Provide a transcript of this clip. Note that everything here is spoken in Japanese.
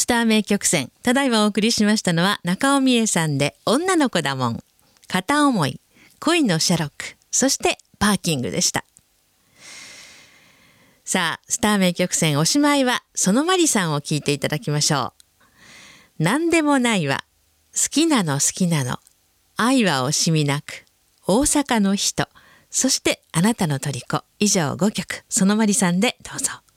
スター名曲選、ただいまお送りしましたのは中尾美恵さんで女の子だもん、片思い、恋のシャロック、そしてパーキングでした。さあ、スター名曲選おしまいは園まりさんを聴いていただきましょう。なんでもないわ、好きなの好きなの、愛は惜しみなく、大阪の人、そしてあなたの虜、以上5曲、園まりさんでどうぞ。